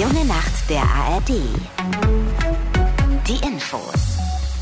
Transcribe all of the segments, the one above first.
Junge Nacht der ARD. Die Infos.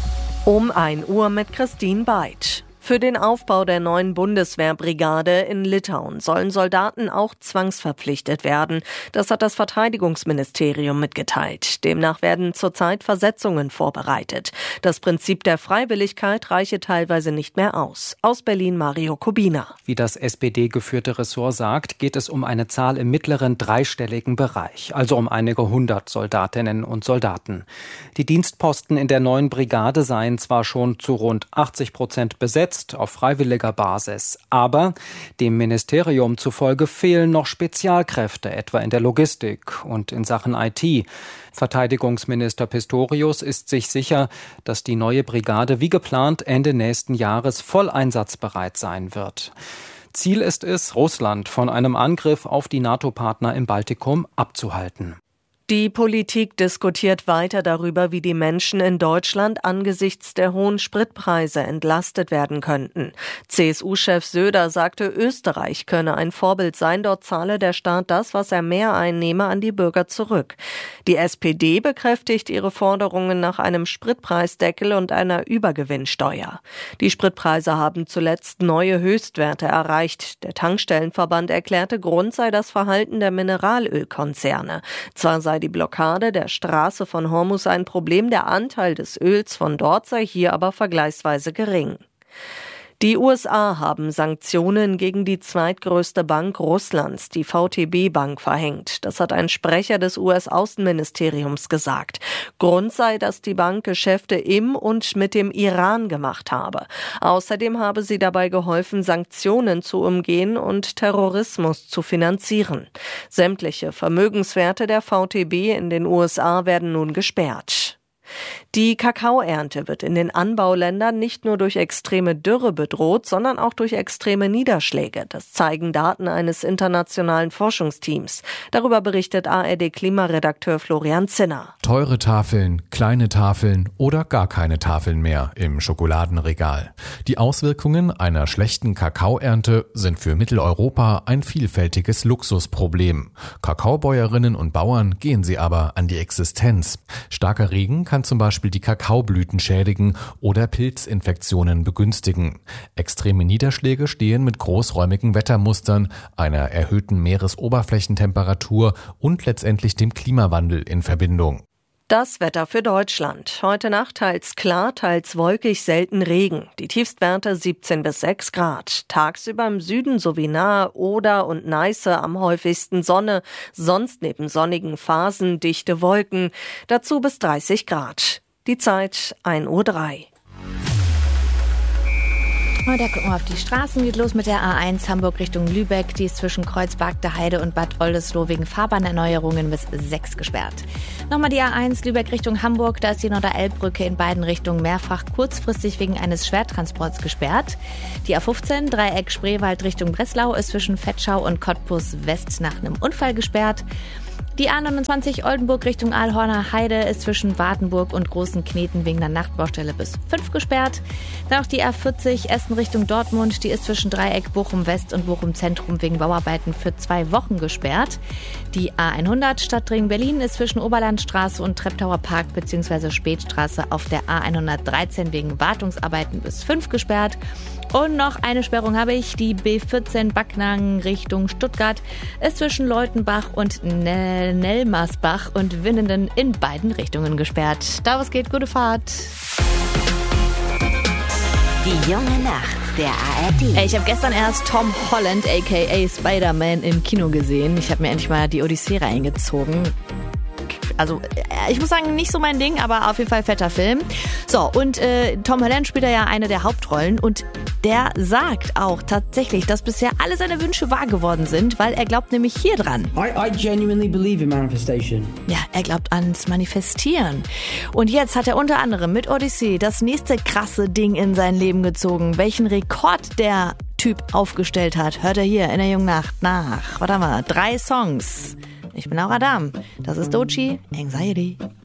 Um 1 Uhr mit Christine Beitsch. Für den Aufbau der neuen Bundeswehrbrigade in Litauen sollen Soldaten auch zwangsverpflichtet werden. Das hat das Verteidigungsministerium mitgeteilt. Demnach werden zurzeit Versetzungen vorbereitet. Das Prinzip der Freiwilligkeit reiche teilweise nicht mehr aus. Aus Berlin Mario Kubina. Wie das SPD-geführte Ressort sagt, geht es um eine Zahl im mittleren dreistelligen Bereich, also um einige 100 Soldatinnen und Soldaten. Die Dienstposten in der neuen Brigade seien zwar schon zu rund 80% besetzt, auf freiwilliger Basis. Aber dem Ministerium zufolge fehlen noch Spezialkräfte, etwa in der Logistik und in Sachen IT. Verteidigungsminister Pistorius ist sich sicher, dass die neue Brigade wie geplant Ende nächsten Jahres voll einsatzbereit sein wird. Ziel ist es, Russland von einem Angriff auf die NATO-Partner im Baltikum abzuhalten. Die Politik diskutiert weiter darüber, wie die Menschen in Deutschland angesichts der hohen Spritpreise entlastet werden könnten. CSU-Chef Söder sagte, Österreich könne ein Vorbild sein, dort zahle der Staat das, was er mehr einnehme, an die Bürger zurück. Die SPD bekräftigt ihre Forderungen nach einem Spritpreisdeckel und einer Übergewinnsteuer. Die Spritpreise haben zuletzt neue Höchstwerte erreicht. Der Tankstellenverband erklärte, Grund sei das Verhalten der Mineralölkonzerne. Zwar sei die Blockade der Straße von Hormuz ein Problem, der Anteil des Öls von dort sei hier aber vergleichsweise gering. Die USA haben Sanktionen gegen die zweitgrößte Bank Russlands, die VTB-Bank, verhängt. Das hat ein Sprecher des US-Außenministeriums gesagt. Grund sei, dass die Bank Geschäfte im und mit dem Iran gemacht habe. Außerdem habe sie dabei geholfen, Sanktionen zu umgehen und Terrorismus zu finanzieren. Sämtliche Vermögenswerte der VTB in den USA werden nun gesperrt. Die Kakaoernte wird in den Anbauländern nicht nur durch extreme Dürre bedroht, sondern auch durch extreme Niederschläge. Das zeigen Daten eines internationalen Forschungsteams. Darüber berichtet ARD-Klimaredakteur Florian Zinner. Teure Tafeln, kleine Tafeln oder gar keine Tafeln mehr im Schokoladenregal. Die Auswirkungen einer schlechten Kakaoernte sind für Mitteleuropa ein vielfältiges Luxusproblem. Kakaobäuerinnen und Bauern gehen sie aber an die Existenz. Starker Regen kann zum Beispiel die Kakaoblüten schädigen oder Pilzinfektionen begünstigen. Extreme Niederschläge stehen mit großräumigen Wettermustern, einer erhöhten Meeresoberflächentemperatur und letztendlich dem Klimawandel in Verbindung. Das Wetter für Deutschland. Heute Nacht teils klar, teils wolkig, selten Regen. Die Tiefstwerte 17 bis 6 Grad. Tagsüber im Süden sowie nahe Oder und Neiße am häufigsten Sonne. Sonst neben sonnigen Phasen dichte Wolken. Dazu bis 30 Grad. Die Zeit 1:03 Uhr. Und da gucken wir auf die Straßen. Geht los mit der A1 Hamburg Richtung Lübeck. Die ist zwischen Kreuzberg, der Heide und Bad Oldesloe wegen Fahrbahnerneuerungen bis 6 gesperrt. Nochmal die A1 Lübeck Richtung Hamburg. Da ist die Norderelbbrücke in beiden Richtungen mehrfach kurzfristig wegen eines Schwertransports gesperrt. Die A15 Dreieck Spreewald Richtung Breslau ist zwischen Vetschau und Cottbus West nach einem Unfall gesperrt. Die A29 Oldenburg Richtung Aalhorner Heide ist zwischen Wartenburg und Großen Kneten wegen der Nachtbaustelle bis 5 gesperrt. Dann noch die A40 Essen Richtung Dortmund, die ist zwischen Dreieck Bochum West und Bochum Zentrum wegen Bauarbeiten für 2 Wochen gesperrt. Die A100 Stadtring Berlin ist zwischen Oberlandstraße und Treptower Park bzw. Spätstraße auf der A113 wegen Wartungsarbeiten bis 5 gesperrt. Und noch eine Sperrung habe ich, die B14 Backnang Richtung Stuttgart ist zwischen Leutenbach und Nelmersbach und Winnenden in beiden Richtungen gesperrt. Da was geht, gute Fahrt. Die junge Nacht der ARD. Ich habe gestern erst Tom Holland aka Spider-Man im Kino gesehen. Ich habe mir endlich mal die Odyssee reingezogen. Also ich muss sagen, nicht so mein Ding, aber auf jeden Fall fetter Film. So, und Tom Holland spielt ja eine der Hauptrollen und der sagt auch tatsächlich, dass bisher alle seine Wünsche wahr geworden sind, weil er glaubt nämlich hier dran. I genuinely believe in manifestation. Ja, er glaubt ans Manifestieren. Und jetzt hat er unter anderem mit Odyssee das nächste krasse Ding in sein Leben gezogen. Welchen Rekord der Typ aufgestellt hat, hört er hier in der jungen Nacht nach. Warte mal, 3 Songs. Ich bin Laura Dahm. Das ist Doechii, Anxiety.